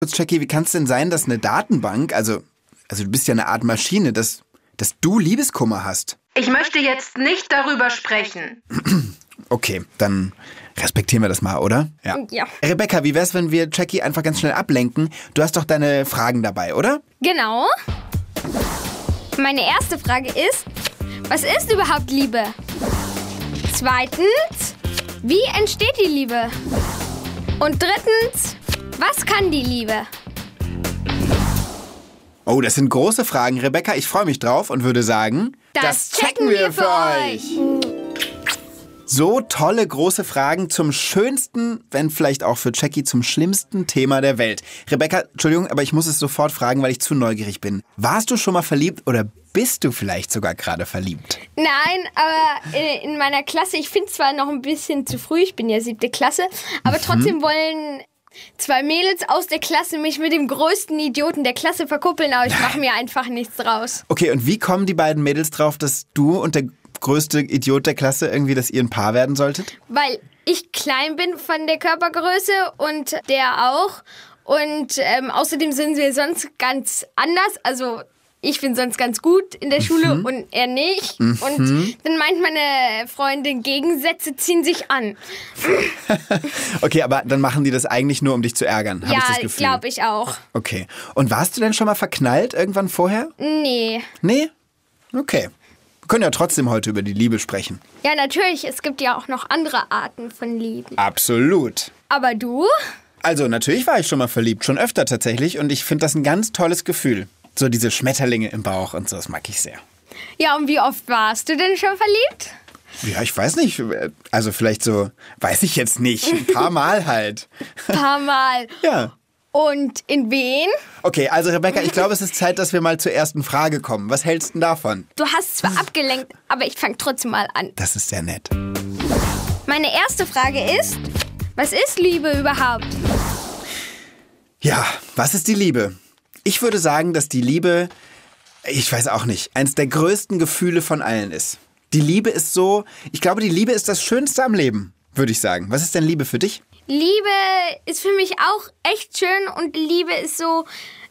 Jackie, wie kann es denn sein, dass eine Datenbank, also du bist ja eine Art Maschine, dass du Liebeskummer hast? Ich möchte jetzt nicht darüber sprechen. Okay, dann respektieren wir das mal, oder? Ja. Rebecca, wie wär's, wenn wir Jackie einfach ganz schnell ablenken? Du hast doch deine Fragen dabei, oder? Genau. Meine erste Frage ist, was ist überhaupt Liebe? Zweitens, wie entsteht die Liebe? Und drittens, was kann die Liebe? Oh, das sind große Fragen, Rebecca. Ich freue mich drauf und würde sagen, Das checken wir für euch. So tolle, große Fragen zum schönsten, wenn vielleicht auch für Jackie zum schlimmsten Thema der Welt. Rebecca, Entschuldigung, aber ich muss es sofort fragen, weil ich zu neugierig bin. Warst du schon mal verliebt oder bist du vielleicht sogar gerade verliebt? Nein, aber in meiner Klasse, ich finde zwar noch ein bisschen zu früh, ich bin ja 7. Klasse, aber trotzdem wollen 2 Mädels aus der Klasse mich mit dem größten Idioten der Klasse verkuppeln, aber ich mache mir einfach nichts draus. Okay, und wie kommen die beiden Mädels drauf, dass du und der größte Idiot der Klasse irgendwie, dass ihr ein Paar werden solltet? Weil ich klein bin von der Körpergröße und der auch. Und außerdem sind wir sonst ganz anders. Also ich bin sonst ganz gut in der Schule und er nicht. Und dann meint meine Freundin, Gegensätze ziehen sich an. Okay, aber dann machen die das eigentlich nur, um dich zu ärgern, habe ich das Gefühl. Ja, glaube ich auch. Okay. Und warst du denn schon mal verknallt irgendwann vorher? Nee. Nee? Okay. Wir können ja trotzdem heute über die Liebe sprechen. Ja, natürlich. Es gibt ja auch noch andere Arten von Lieben. Absolut. Aber du? Also natürlich war ich schon mal verliebt, schon öfter tatsächlich. Und ich finde das ein ganz tolles Gefühl. So diese Schmetterlinge im Bauch und so, das mag ich sehr. Ja, und wie oft warst du denn schon verliebt? Ja, ich weiß nicht. Also vielleicht so, weiß ich jetzt nicht. Ein paar Mal halt. Ein paar Mal. Ja. Und in wen? Okay, also Rebecca, ich glaube, es ist Zeit, dass wir mal zur ersten Frage kommen. Was hältst du denn davon? Du hast zwar abgelenkt, aber ich fange trotzdem mal an. Das ist sehr nett. Meine erste Frage ist, was ist Liebe überhaupt? Ja, was ist die Liebe? Ich würde sagen, dass die Liebe, ich weiß auch nicht, eines der größten Gefühle von allen ist. Die Liebe ist so, ich glaube, die Liebe ist das Schönste am Leben, würde ich sagen. Was ist denn Liebe für dich? Liebe ist für mich auch echt schön und Liebe ist so,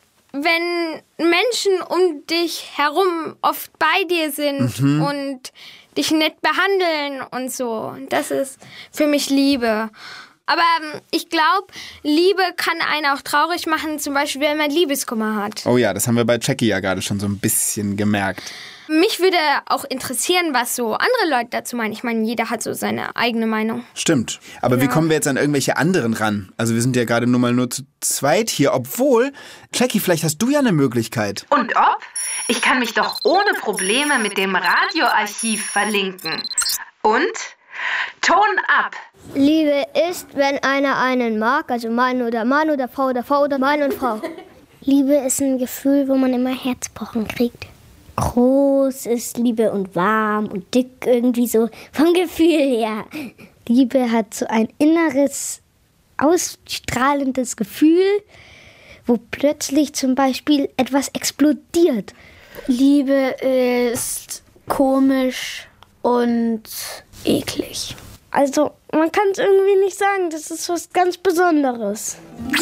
wenn Menschen um dich herum oft bei dir sind und dich nett behandeln und so. Das ist für mich Liebe. Aber ich glaube, Liebe kann einen auch traurig machen, zum Beispiel, wenn man Liebeskummer hat. Oh ja, das haben wir bei Jackie ja gerade schon so ein bisschen gemerkt. Mich würde auch interessieren, was so andere Leute dazu meinen. Ich meine, jeder hat so seine eigene Meinung. Stimmt. Aber wie kommen wir jetzt an irgendwelche anderen ran? Also wir sind ja gerade nur zu zweit hier. Obwohl, Jackie, vielleicht hast du ja eine Möglichkeit. Und ob? Ich kann mich doch ohne Probleme mit dem Radioarchiv verlinken. Und? Ton ab! Liebe ist, wenn einer einen mag, also Mann oder Frau oder Frau oder Mann und Frau. Liebe ist ein Gefühl, wo man immer Herzpochen kriegt. Groß ist Liebe und warm und dick irgendwie so vom Gefühl her. Liebe hat so ein inneres, ausstrahlendes Gefühl, wo plötzlich zum Beispiel etwas explodiert. Liebe ist komisch und eklig. Also man kann es irgendwie nicht sagen, das ist was ganz Besonderes.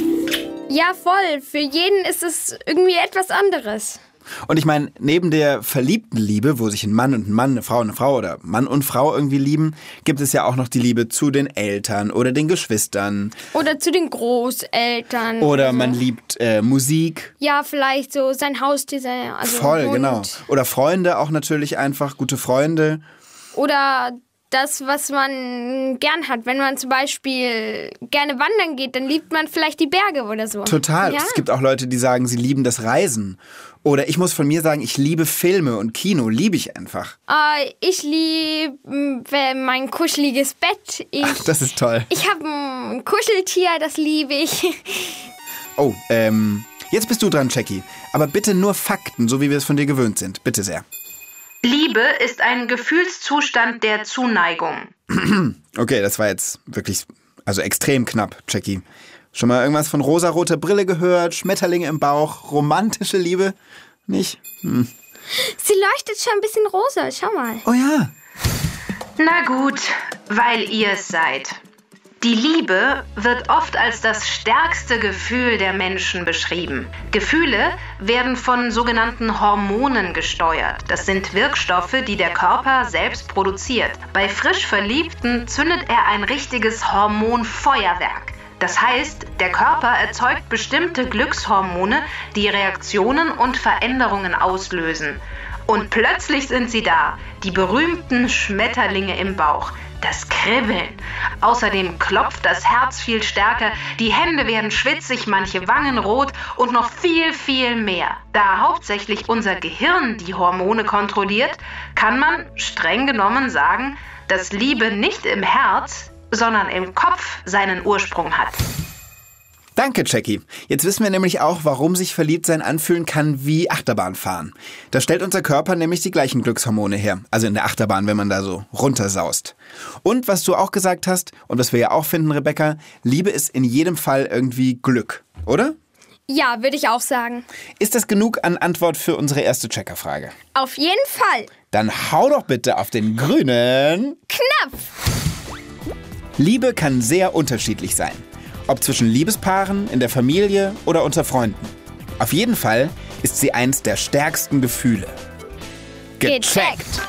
Ja, voll. Für jeden ist es irgendwie etwas anderes. Und ich meine, neben der verliebten Liebe, wo sich ein Mann und ein Mann, eine Frau oder Mann und Frau irgendwie lieben, gibt es ja auch noch die Liebe zu den Eltern oder den Geschwistern. Oder zu den Großeltern. Oder man liebt Musik. Ja, vielleicht so sein Haustier. Also voll, Hund. genau. Oder Freunde auch natürlich einfach, gute Freunde. Oder das, was man gern hat. Wenn man zum Beispiel gerne wandern geht, dann liebt man vielleicht die Berge oder so. Total. Ja? Es gibt auch Leute, die sagen, sie lieben das Reisen. Oder ich muss von mir sagen, ich liebe Filme und Kino. Liebe ich einfach. Ich liebe mein kuscheliges Bett. Ach, das ist toll. Ich habe ein Kuscheltier, das liebe ich. Oh, jetzt bist du dran, Jackie. Aber bitte nur Fakten, so wie wir es von dir gewöhnt sind. Bitte sehr. Liebe ist ein Gefühlszustand der Zuneigung. Okay, das war jetzt wirklich, also extrem knapp, Jackie. Schon mal irgendwas von rosaroter Brille gehört, Schmetterlinge im Bauch, romantische Liebe? Nicht? Sie leuchtet schon ein bisschen rosa, schau mal. Oh ja. Na gut, weil ihr es seid. Die Liebe wird oft als das stärkste Gefühl der Menschen beschrieben. Gefühle werden von sogenannten Hormonen gesteuert. Das sind Wirkstoffe, die der Körper selbst produziert. Bei frisch Verliebten zündet er ein richtiges Hormonfeuerwerk. Das heißt, der Körper erzeugt bestimmte Glückshormone, die Reaktionen und Veränderungen auslösen. Und plötzlich sind sie da, die berühmten Schmetterlinge im Bauch. Das Kribbeln. Außerdem klopft das Herz viel stärker, die Hände werden schwitzig, manche Wangen rot und noch viel, viel mehr. Da hauptsächlich unser Gehirn die Hormone kontrolliert, kann man streng genommen sagen, dass Liebe nicht im Herz, sondern im Kopf seinen Ursprung hat. Danke, Jackie. Jetzt wissen wir nämlich auch, warum sich Verliebtsein anfühlen kann wie Achterbahnfahren. Da stellt unser Körper nämlich die gleichen Glückshormone her. Also in der Achterbahn, wenn man da so runtersaust. Und was du auch gesagt hast, und was wir ja auch finden, Rebecca, Liebe ist in jedem Fall irgendwie Glück, oder? Ja, würde ich auch sagen. Ist das genug an Antwort für unsere erste Checkerfrage? Auf jeden Fall. Dann hau doch bitte auf den grünen Knopf. Liebe kann sehr unterschiedlich sein. Ob zwischen Liebespaaren, in der Familie oder unter Freunden. Auf jeden Fall ist sie eins der stärksten Gefühle. Gecheckt!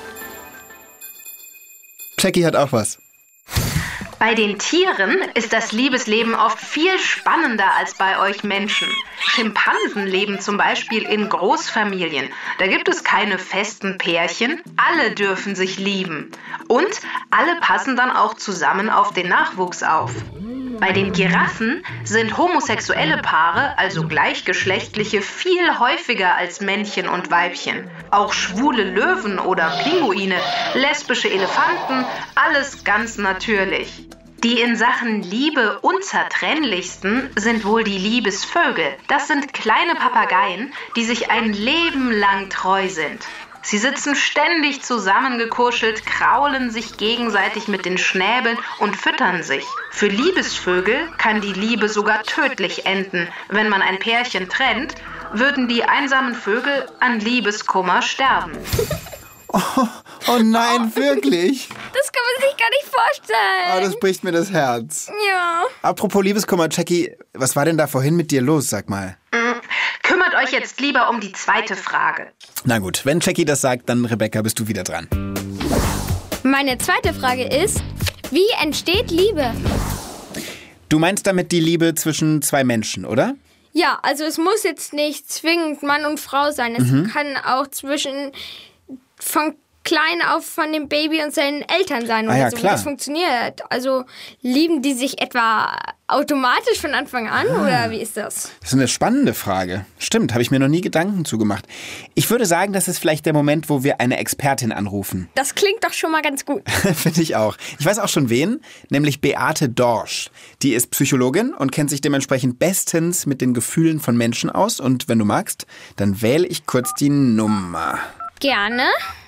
Jackie hat auch was. Bei den Tieren ist das Liebesleben oft viel spannender als bei euch Menschen. Schimpansen leben zum Beispiel in Großfamilien. Da gibt es keine festen Pärchen. Alle dürfen sich lieben. Und alle passen dann auch zusammen auf den Nachwuchs auf. Bei den Giraffen sind homosexuelle Paare, also gleichgeschlechtliche, viel häufiger als Männchen und Weibchen. Auch schwule Löwen oder Pinguine, lesbische Elefanten, alles ganz natürlich. Die in Sachen Liebe unzertrennlichsten sind wohl die Liebesvögel. Das sind kleine Papageien, die sich ein Leben lang treu sind. Sie sitzen ständig zusammengekuschelt, kraulen sich gegenseitig mit den Schnäbeln und füttern sich. Für Liebesvögel kann die Liebe sogar tödlich enden. Wenn man ein Pärchen trennt, würden die einsamen Vögel an Liebeskummer sterben. Oh nein, wirklich? Das kann man sich gar nicht vorstellen. Oh, das bricht mir das Herz. Ja. Apropos Liebeskummer, Jackie, was war denn da vorhin mit dir los, sag mal? Kümmert euch jetzt lieber um die zweite Frage. Na gut, wenn Jackie das sagt, dann Rebecca, bist du wieder dran. Meine zweite Frage ist, wie entsteht Liebe? Du meinst damit die Liebe zwischen zwei Menschen, oder? Ja, also es muss jetzt nicht zwingend Mann und Frau sein. Es kann auch von klein auf von dem Baby und seinen Eltern sein oder ja, so. Klar. Das funktioniert. Also lieben die sich etwa automatisch von Anfang an oder wie ist das? Das ist eine spannende Frage. Stimmt, habe ich mir noch nie Gedanken zugemacht. Ich würde sagen, das ist vielleicht der Moment, wo wir eine Expertin anrufen. Das klingt doch schon mal ganz gut. Finde ich auch. Ich weiß auch schon wen, nämlich Beate Dorsch. Die ist Psychologin und kennt sich dementsprechend bestens mit den Gefühlen von Menschen aus. Und wenn du magst, dann wähle ich kurz die Nummer. Gerne.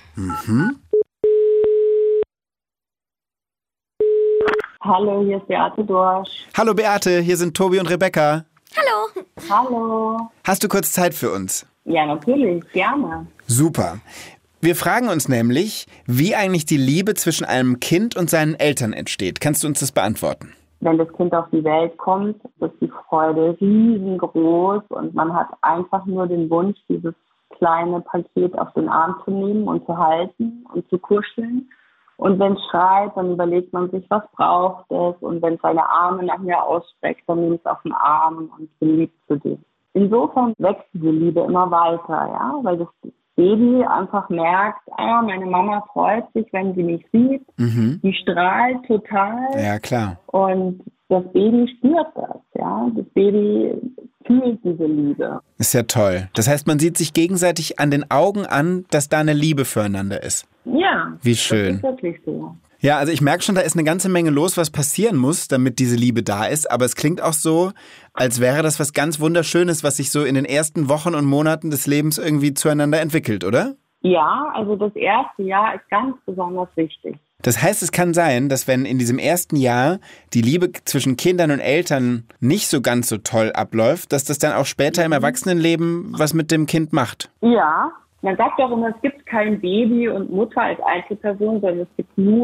Hallo, hier ist Beate Dorsch. Hallo Beate, hier sind Tobi und Rebecca. Hallo. Hallo. Hast du kurz Zeit für uns? Ja, natürlich, gerne. Super. Wir fragen uns nämlich, wie eigentlich die Liebe zwischen einem Kind und seinen Eltern entsteht. Kannst du uns das beantworten? Wenn das Kind auf die Welt kommt, ist die Freude riesengroß und man hat einfach nur den Wunsch, dieses kleine Paket auf den Arm zu nehmen und zu halten und zu kuscheln. Und wenn es schreit, dann überlegt man sich, was braucht es. Und wenn es seine Arme nach mir ausstreckt, dann nimmt es auf den Arm und beliebt zu dir. Insofern wächst diese Liebe immer weiter, ja, weil das Baby einfach merkt, meine Mama freut sich, wenn sie mich sieht. Die strahlt total. Ja, klar. Und das Baby spürt das, ja. Das Baby fühlt diese Liebe. Ist ja toll. Das heißt, man sieht sich gegenseitig an den Augen an, dass da eine Liebe füreinander ist. Ja. Wie schön. Das ist wirklich so. Ja, also ich merke schon, da ist eine ganze Menge los, was passieren muss, damit diese Liebe da ist. Aber es klingt auch so, als wäre das was ganz Wunderschönes, was sich so in den ersten Wochen und Monaten des Lebens irgendwie zueinander entwickelt, oder? Ja, also das erste Jahr ist ganz besonders wichtig. Das heißt, es kann sein, dass wenn in diesem ersten Jahr die Liebe zwischen Kindern und Eltern nicht so ganz so toll abläuft, dass das dann auch später im Erwachsenenleben was mit dem Kind macht. Ja, man sagt auch immer, es gibt kein Baby und Mutter als Einzelperson, sondern es gibt nur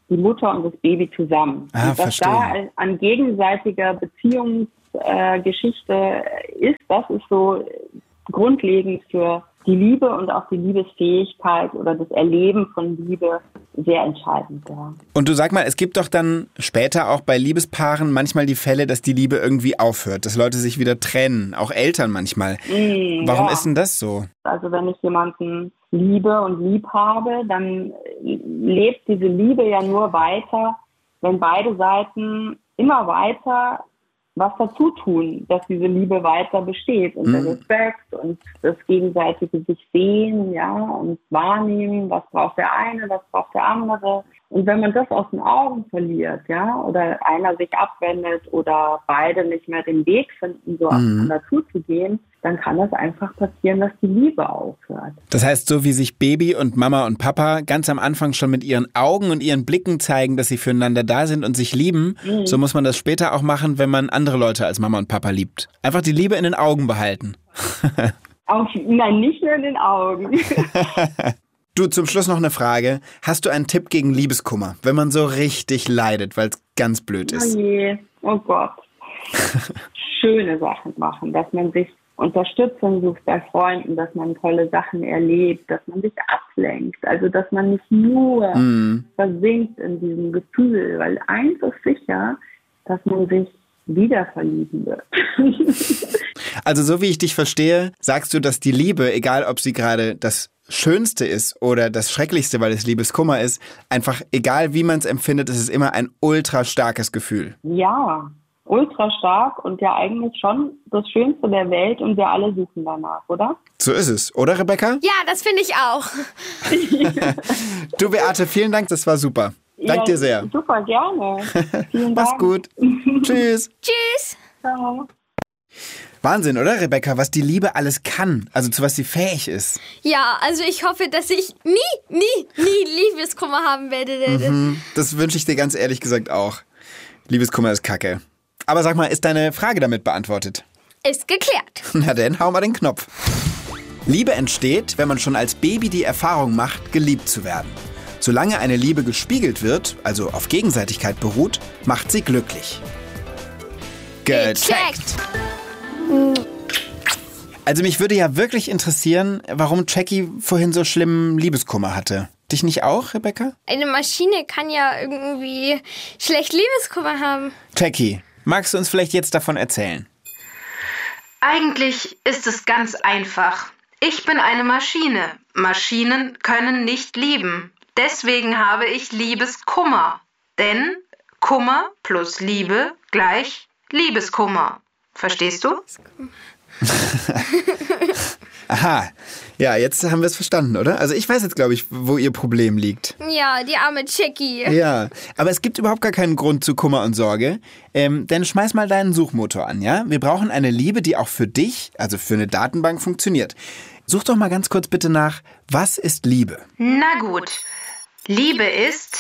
die Mutter und das Baby zusammen. Und was verstehe. da an gegenseitiger Beziehungsgeschichte ist, das ist so grundlegend für die Liebe und auch die Liebesfähigkeit oder das Erleben von Liebe sehr entscheidend. Ja. Und du sag mal, es gibt doch dann später auch bei Liebespaaren manchmal die Fälle, dass die Liebe irgendwie aufhört, dass Leute sich wieder trennen, auch Eltern manchmal. Warum ist denn das so? Also wenn ich jemanden liebe und lieb habe, dann lebt diese Liebe ja nur weiter, wenn beide Seiten immer weiter was dazu tun, dass diese Liebe weiter besteht und der Respekt und das gegenseitige sich sehen, ja, und wahrnehmen, was braucht der eine, was braucht der andere. Und wenn man das aus den Augen verliert, ja, oder einer sich abwendet oder beide nicht mehr den Weg finden, so aufeinander zuzugehen, dann kann das einfach passieren, dass die Liebe aufhört. Das heißt, so wie sich Baby und Mama und Papa ganz am Anfang schon mit ihren Augen und ihren Blicken zeigen, dass sie füreinander da sind und sich lieben, so muss man das später auch machen, wenn man andere Leute als Mama und Papa liebt. Einfach die Liebe in den Augen behalten. Nein, nicht nur in den Augen. Du, zum Schluss noch eine Frage. Hast du einen Tipp gegen Liebeskummer, wenn man so richtig leidet, weil es ganz blöd ist? Oh je, oh Gott. Schöne Sachen machen, dass man sich Unterstützung sucht bei Freunden, dass man tolle Sachen erlebt, dass man sich ablenkt, also dass man nicht nur versinkt in diesem Gefühl, weil eins ist sicher, dass man sich wieder verlieben wird. Also so wie ich dich verstehe, sagst du, dass die Liebe, egal ob sie gerade das Schönste ist oder das Schrecklichste, weil es Liebeskummer ist, einfach egal wie man es empfindet, es ist immer ein ultra starkes Gefühl. Ja, ultra stark und ja eigentlich schon das Schönste der Welt und wir alle suchen danach, oder? So ist es, oder Rebecca? Ja, das finde ich auch. Du, Beate, vielen Dank, das war super. Dank dir sehr. Super, gerne. Vielen Dank. Mach's gut. Tschüss. Tschüss. Ciao. Wahnsinn, oder Rebecca, was die Liebe alles kann, also zu was sie fähig ist. Ja, also ich hoffe, dass ich nie Liebeskummer haben werde. Das wünsche ich dir ganz ehrlich gesagt auch. Liebeskummer ist Kacke. Aber sag mal, ist deine Frage damit beantwortet? Ist geklärt. Na denn, hau mal den Knopf. Liebe entsteht, wenn man schon als Baby die Erfahrung macht, geliebt zu werden. Solange eine Liebe gespiegelt wird, also auf Gegenseitigkeit beruht, macht sie glücklich. Gecheckt! Also mich würde ja wirklich interessieren, warum Jackie vorhin so schlimmen Liebeskummer hatte. Dich nicht auch, Rebecca? Eine Maschine kann ja irgendwie schlecht Liebeskummer haben. Jackie, magst du uns vielleicht jetzt davon erzählen? Eigentlich ist es ganz einfach. Ich bin eine Maschine. Maschinen können nicht lieben. Deswegen habe ich Liebeskummer. Denn Kummer plus Liebe gleich Liebeskummer. Verstehst du? Aha, ja, jetzt haben wir es verstanden, oder? Also ich weiß jetzt, glaube ich, wo ihr Problem liegt. Ja, die arme Jackie. Ja, aber es gibt überhaupt gar keinen Grund zu Kummer und Sorge. Denn schmeiß mal deinen Suchmotor an, ja? Wir brauchen eine Liebe, die auch für dich, also für eine Datenbank, funktioniert. Such doch mal ganz kurz bitte nach, was ist Liebe? Na gut. Liebe ist...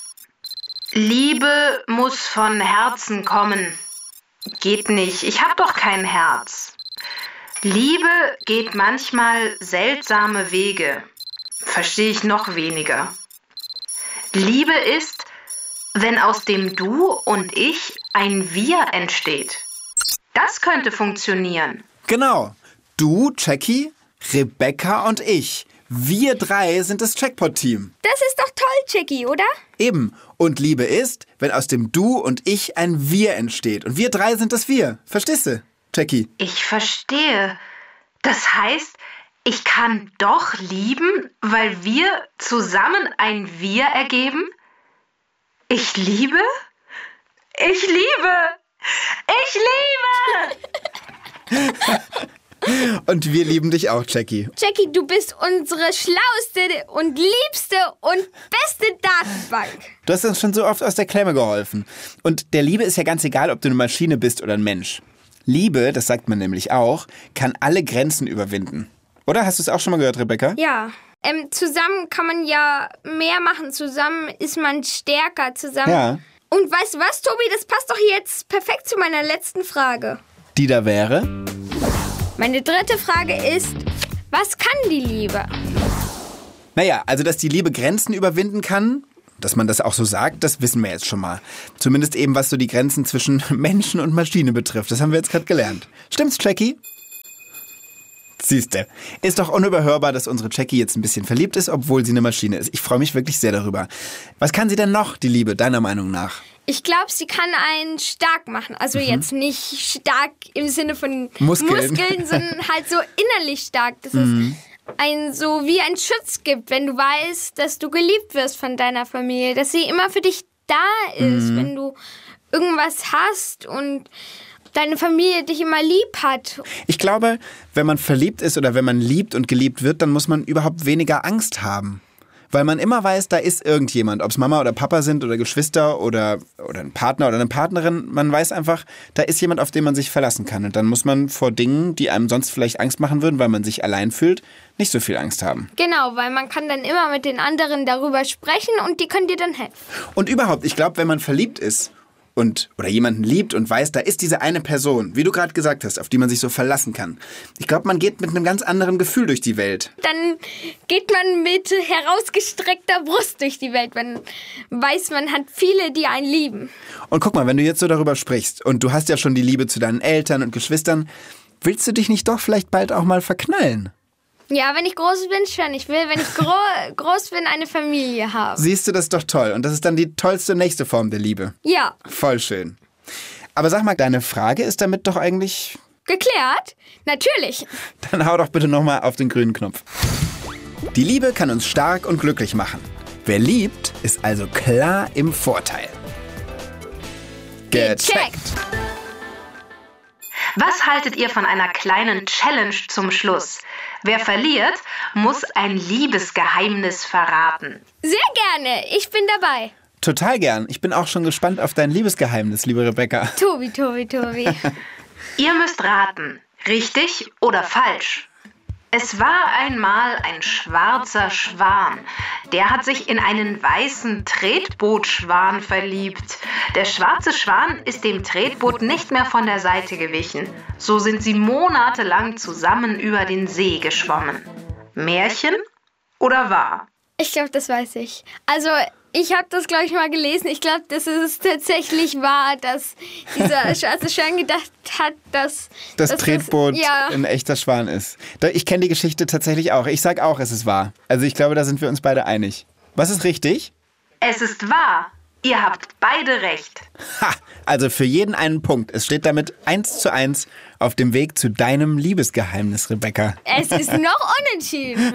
Liebe muss von Herzen kommen. Geht nicht, ich hab doch kein Herz. Liebe geht manchmal seltsame Wege. Verstehe ich noch weniger. Liebe ist, wenn aus dem Du und Ich ein Wir entsteht. Das könnte funktionieren. Genau. Du, Jackie, Rebecca und ich. Wir drei sind das Jackpot-Team. Das ist doch toll, Jackie, oder? Eben. Und Liebe ist, wenn aus dem Du und Ich ein Wir entsteht. Und wir drei sind das Wir. Verstehst du, Jackie? Ich verstehe. Das heißt, ich kann doch lieben, weil wir zusammen ein Wir ergeben? Ich liebe? Ich liebe! Ich liebe! Und wir lieben dich auch, Jackie. Jackie, du bist unsere schlauste und liebste und beste Datenbank. Du hast uns schon so oft aus der Klemme geholfen. Und der Liebe ist ja ganz egal, ob du eine Maschine bist oder ein Mensch. Liebe, das sagt man nämlich auch, kann alle Grenzen überwinden. Oder? Hast du es auch schon mal gehört, Rebecca? Ja. Zusammen kann man ja mehr machen. Zusammen ist man stärker. Zusammen. Ja. Und weißt du was, Tobi? Das passt doch jetzt perfekt zu meiner letzten Frage. Die da wäre? Meine dritte Frage ist, was kann die Liebe? Naja, also dass die Liebe Grenzen überwinden kann, Dass man das auch so sagt, das wissen wir jetzt schon mal. Zumindest eben, was so die Grenzen zwischen Menschen und Maschine betrifft. Das haben wir jetzt gerade gelernt. Stimmt's, Jackie? Siehste, ist doch unüberhörbar, dass unsere Jackie jetzt ein bisschen verliebt ist, obwohl sie eine Maschine ist. Ich freue mich wirklich sehr darüber. Was kann sie denn noch, die Liebe, deiner Meinung nach? Ich glaube, sie kann einen stark machen. Also jetzt nicht stark im Sinne von Muskeln sondern halt so innerlich stark. Dass es einen so wie ein Schutz gibt, wenn du weißt, dass du geliebt wirst von deiner Familie. Dass sie immer für dich da ist, wenn du irgendwas hast und deine Familie dich immer lieb hat. Ich glaube, wenn man verliebt ist oder wenn man liebt und geliebt wird, dann muss man überhaupt weniger Angst haben. Weil man immer weiß, da ist irgendjemand, ob es Mama oder Papa sind oder Geschwister oder ein Partner oder eine Partnerin. Man weiß einfach, da ist jemand, auf den man sich verlassen kann. Und dann muss man vor Dingen, die einem sonst vielleicht Angst machen würden, weil man sich allein fühlt, nicht so viel Angst haben. Genau, weil man kann dann immer mit den anderen darüber sprechen und die können dir dann helfen. Und überhaupt, ich glaube, wenn man verliebt ist, oder jemanden liebt und weiß, da ist diese eine Person, wie du gerade gesagt hast, auf die man sich so verlassen kann. Ich glaube, man geht mit einem ganz anderen Gefühl durch die Welt. Dann geht man mit herausgestreckter Brust durch die Welt. Man weiß, man hat viele, die einen lieben. Und guck mal, wenn du jetzt so darüber sprichst und du hast ja schon die Liebe zu deinen Eltern und Geschwistern, willst du dich nicht doch vielleicht bald auch mal verknallen? Ja, wenn ich groß bin, schon. Ich will, wenn ich groß bin, eine Familie haben. Siehst du, das ist doch toll. Und das ist dann die tollste nächste Form der Liebe. Ja. Voll schön. Aber sag mal, deine Frage ist damit doch eigentlich... Geklärt? Natürlich. Dann hau doch bitte nochmal auf den grünen Knopf. Die Liebe kann uns stark und glücklich machen. Wer liebt, ist also klar im Vorteil. Gecheckt. Was haltet ihr von einer kleinen Challenge zum Schluss? Wer verliert, muss ein Liebesgeheimnis verraten. Sehr gerne, ich bin dabei. Total gern. Ich bin auch schon gespannt auf dein Liebesgeheimnis, liebe Rebecca. Tobi. Ihr müsst raten, richtig oder falsch. Es war einmal ein schwarzer Schwan. Der hat sich in einen weißen Tretbootschwan verliebt. Der schwarze Schwan ist dem Tretboot nicht mehr von der Seite gewichen. So sind sie monatelang zusammen über den See geschwommen. Märchen oder wahr? Ich glaube, das weiß ich. Also, ich habe das, glaube ich, mal gelesen. Ich glaube, das ist tatsächlich wahr, dass dieser schwarze Schwan gedacht hat, dass das Tretboot ein echter Schwan ist. Ich kenne die Geschichte tatsächlich auch. Ich sag auch, es ist wahr. Also ich glaube, da sind wir uns beide einig. Was ist richtig? Es ist wahr. Ihr habt beide recht. Ha! Also für jeden einen Punkt. Es steht damit 1:1 auf dem Weg zu deinem Liebesgeheimnis, Rebecca. Es ist noch unentschieden.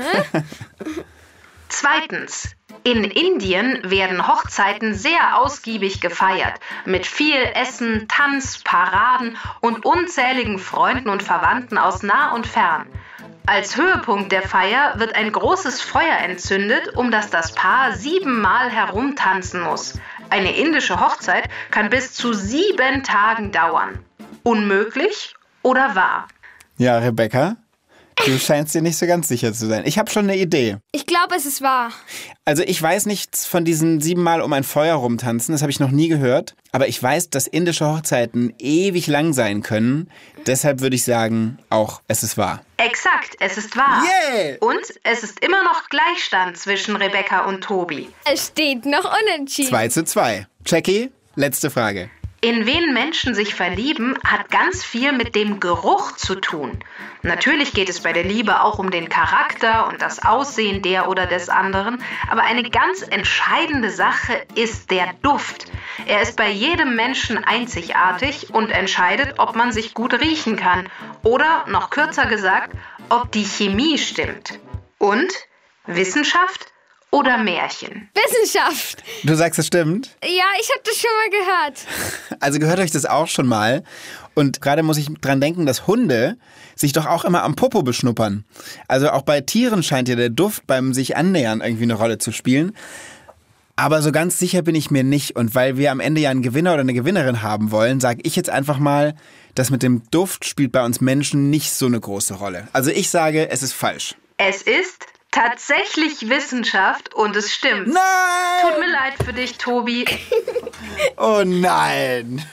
Zweitens. In Indien werden Hochzeiten sehr ausgiebig gefeiert. Mit viel Essen, Tanz, Paraden und unzähligen Freunden und Verwandten aus nah und fern. Als Höhepunkt der Feier wird ein großes Feuer entzündet, um das das Paar 7-mal herumtanzen muss. Eine indische Hochzeit kann bis zu 7 Tagen dauern. Unmöglich oder wahr? Ja, Rebecca, du scheinst dir nicht so ganz sicher zu sein. Ich habe schon eine Idee. Ich glaube, es ist wahr. Also ich weiß nichts von diesen 7-mal um ein Feuer rumtanzen. Das habe ich noch nie gehört. Aber ich weiß, dass indische Hochzeiten ewig lang sein können. Deshalb würde ich sagen, auch es ist wahr. Exakt, es ist wahr. Yeah! Und es ist immer noch Gleichstand zwischen Rebecca und Tobi. Es steht noch unentschieden. 2:2. Jackie, letzte Frage. In wen Menschen sich verlieben, hat ganz viel mit dem Geruch zu tun. Natürlich geht es bei der Liebe auch um den Charakter und das Aussehen der oder des anderen, aber eine ganz entscheidende Sache ist der Duft. Er ist bei jedem Menschen einzigartig und entscheidet, ob man sich gut riechen kann oder, noch kürzer gesagt, ob die Chemie stimmt. Und Wissenschaft oder Märchen? Wissenschaft. Du sagst, es stimmt? Ja, ich habe das schon mal gehört. Also gehört euch das auch schon mal. Und gerade muss ich dran denken, dass Hunde sich doch auch immer am Popo beschnuppern. Also auch bei Tieren scheint ja der Duft beim sich annähern irgendwie eine Rolle zu spielen. Aber so ganz sicher bin ich mir nicht. Und weil wir am Ende ja einen Gewinner oder eine Gewinnerin haben wollen, sage ich jetzt einfach mal, das mit dem Duft spielt bei uns Menschen nicht so eine große Rolle. Also ich sage, es ist falsch. Es ist tatsächlich Wissenschaft und es stimmt. Nein! Tut mir leid für dich, Tobi. Oh nein!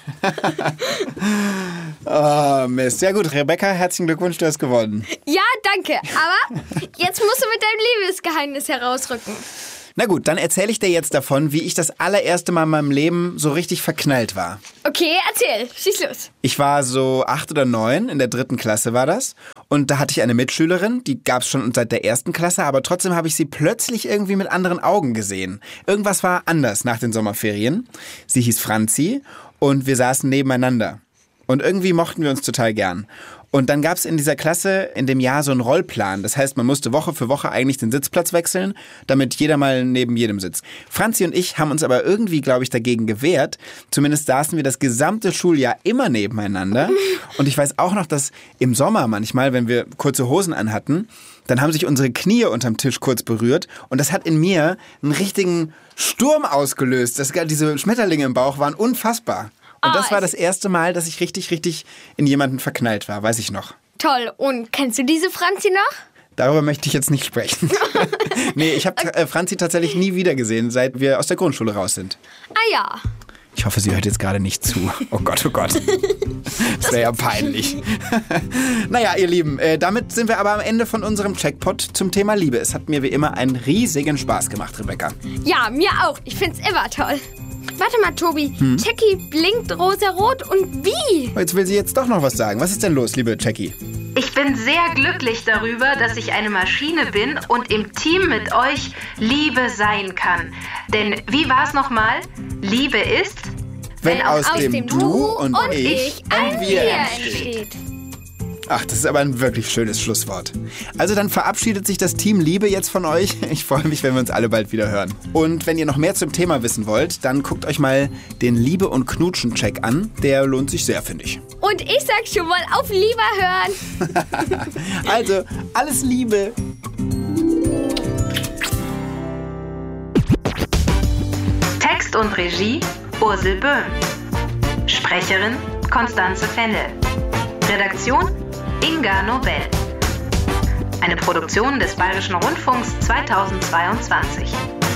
Oh Mist. Ja gut, Rebecca, herzlichen Glückwunsch, du hast gewonnen. Ja, danke. Aber jetzt musst du mit deinem Liebesgeheimnis herausrücken. Na gut, dann erzähle ich dir jetzt davon, wie ich das allererste Mal in meinem Leben so richtig verknallt war. Okay, erzähl. Schieß los. Ich war so 8 oder 9, in der 3. Klasse war das. Und da hatte ich eine Mitschülerin, die gab es schon seit der 1. Klasse, aber trotzdem habe ich sie plötzlich irgendwie mit anderen Augen gesehen. Irgendwas war anders nach den Sommerferien. Sie hieß Franzi und wir saßen nebeneinander. Und irgendwie mochten wir uns total gern. Und dann gab es in dieser Klasse in dem Jahr so einen Rollplan. Das heißt, man musste Woche für Woche eigentlich den Sitzplatz wechseln, damit jeder mal neben jedem sitzt. Franzi und ich haben uns aber irgendwie, glaube ich, dagegen gewehrt. Zumindest saßen wir das gesamte Schuljahr immer nebeneinander. Und ich weiß auch noch, dass im Sommer manchmal, wenn wir kurze Hosen anhatten, dann haben sich unsere Knie unterm Tisch kurz berührt. Und das hat in mir einen richtigen Sturm ausgelöst. Diese Schmetterlinge im Bauch waren unfassbar. Und das war das erste Mal, dass ich richtig in jemanden verknallt war, weiß ich noch. Toll. Und kennst du diese Franzi noch? Darüber möchte ich jetzt nicht sprechen. Nee, ich habe Franzi tatsächlich nie wieder gesehen, seit wir aus der Grundschule raus sind. Ah ja. Ich hoffe, sie hört jetzt gerade nicht zu. Oh Gott, oh Gott. Das wäre ja peinlich. Naja, ihr Lieben, damit sind wir aber am Ende von unserem Checkpot zum Thema Liebe. Es hat mir wie immer einen riesigen Spaß gemacht, Rebecca. Ja, mir auch. Ich find's immer toll. Warte mal, Tobi. Jackie blinkt rosarot und wie? Jetzt will sie jetzt doch noch was sagen. Was ist denn los, liebe Jackie? Ich bin sehr glücklich darüber, dass ich eine Maschine bin und im Team mit euch Liebe sein kann. Denn wie war's nochmal? Liebe ist, wenn aus dem Du und ich ein Wir entsteht. Ach, das ist aber ein wirklich schönes Schlusswort. Also dann verabschiedet sich das Team Liebe jetzt von euch. Ich freue mich, wenn wir uns alle bald wieder hören. Und wenn ihr noch mehr zum Thema wissen wollt, dann guckt euch mal den Liebe- und Knutschen-Check an. Der lohnt sich sehr, finde ich. Und ich sag schon mal, auf Lieber hören. Also, alles Liebe. Text und Regie Ursel Böhm. Sprecherin Constanze Fennel. Redaktion Inga Nobel. Eine Produktion des Bayerischen Rundfunks 2022.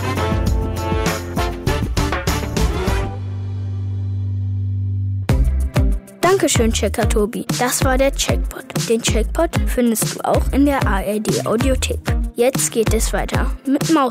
Dankeschön, Checker Tobi. Das war der Checkpot. Den Checkpot findest du auch in der ARD Audiothek. Jetzt geht es weiter mit Maus.